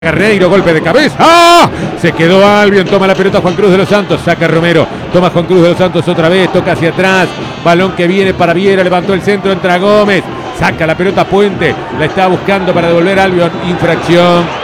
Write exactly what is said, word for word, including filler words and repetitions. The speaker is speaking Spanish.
Carreiro, golpe de cabeza. ¡Ah! Se quedó Albion, toma la pelota Juan Cruz de los Santos, saca Romero, toma Juan Cruz de los Santos otra vez, toca hacia atrás, balón que viene para Viera, levantó el centro, entra Gómez, saca la pelota Puente, la está buscando para devolver Albion, infracción.